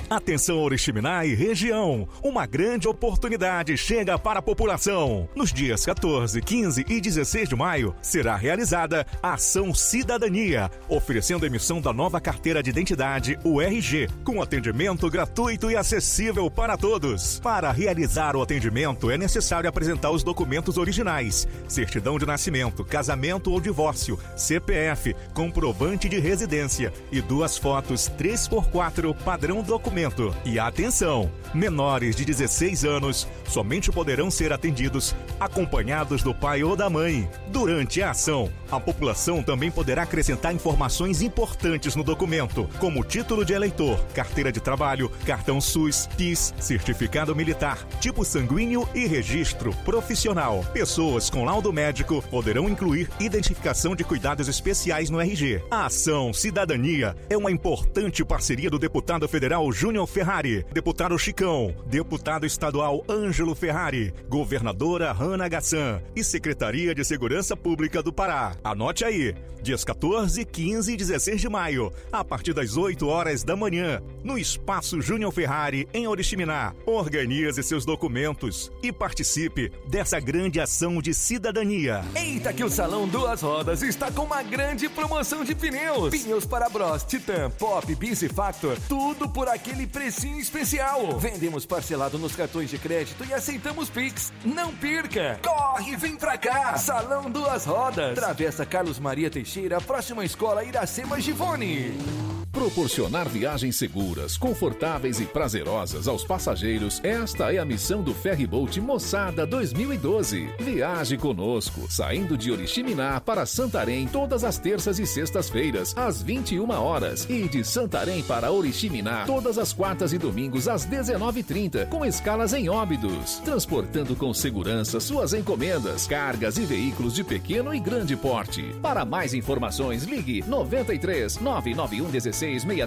Atenção Oriximiná e região, uma grande oportunidade chega para a população. Nos dias 14, 15 e 16 de maio será realizada a Ação Cidadania, oferecendo a emissão da nova carteira de identidade, o RG, com atendimento gratuito e acessível para todos. Para realizar o atendimento é necessário apresentar os documentos originais, certidão de nascimento, casamento ou divórcio, CPF, comprovante de residência e 2 fotos 3x4 padrão documento. E atenção, menores de 16 anos somente poderão ser atendidos acompanhados do pai ou da mãe. Durante a ação, a população também poderá acrescentar informações importantes no documento, como título de eleitor, carteira de trabalho, cartão SUS, PIS, certificado militar, tipo sanguíneo e registro profissional. Pessoas com laudo médico poderão incluir identificação de cuidados especiais no RG. A Ação Cidadania é uma importante parceria do deputado federal Júnior Ferrari, deputado Chicão, deputado estadual Ângelo Ferrari, governadora Hanna Gassan e Secretaria de Segurança Pública do Pará. Anote aí, dias 14, 15 e 16 de maio, a partir das 8 horas da manhã, no Espaço Júnior Ferrari, em Oriximiná. Organize seus documentos e participe dessa grande ação de cidadania. Eita que o Salão Duas Rodas está com uma grande promoção de pneus. Pneus para Bros, Titan, Pop, Bis e Factor, tudo por aquele precinho especial. Vendemos parcelado nos cartões de crédito e aceitamos Pix. Não perca! Corre, vem pra cá! Salão Duas Rodas, Travessa Carlos Maria Teixeira, próxima à Escola Iracema Givone. Proporcionar viagens seguras, confortáveis e prazerosas aos passageiros, esta é a missão do Ferryboat Moçada 2012. Viaje conosco, saindo de Oriximiná para Santarém todas as terças e sextas-feiras, às 21 horas, e de Santarém para Oriximiná todas as quartas e domingos às 19h30, com escalas em Óbidos, transportando com segurança suas encomendas, cargas e veículos de pequeno e grande porte. Para mais informações, ligue 93 991 16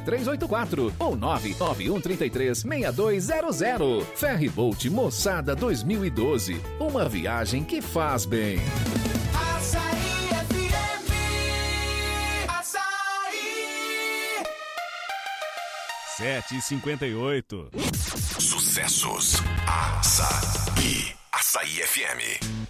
6384 ou 991 33 6200. Ferryboat Moçada 2012. Uma viagem que faz bem. Açaí FM. Açaí. 7h58. Sucessos. Açaí. Açaí FM.